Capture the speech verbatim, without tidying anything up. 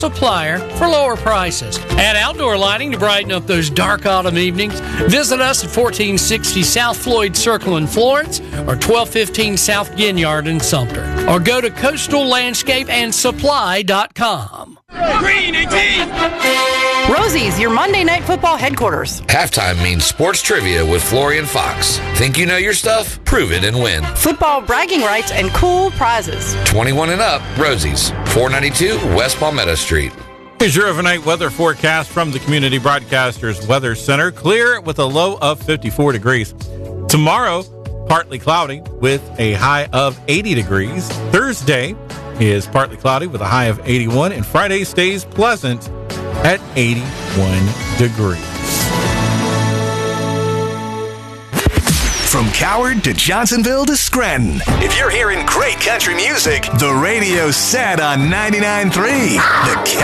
supplier for lower prices. Add outdoor lighting to brighten up those dark autumn evenings. Visit us at fourteen sixty South Floyd Circle in Florence or twelve fifteen South Ginyard in Sumter. Or go to coastal landscape and supply dot com. Green eighteen! Rosie's, your Monday Night Football headquarters. Halftime means sports trivia with Florian Fox. Think you know your stuff? Prove it and win. Football bragging rights and cool prizes. twenty-one and up, Rosie's, four ninety-two West Palmetto Street. Here's your overnight weather forecast from the Community Broadcasters Weather Center. Clear with a low of fifty-four degrees. Tomorrow, partly cloudy with a high of eighty degrees. Thursday is partly cloudy with a high of eighty-one, and Friday stays pleasant at eighty-one degrees. From Coward to Johnsonville to Scranton. If you're hearing great country music, the radio's set on ninety-nine point three. The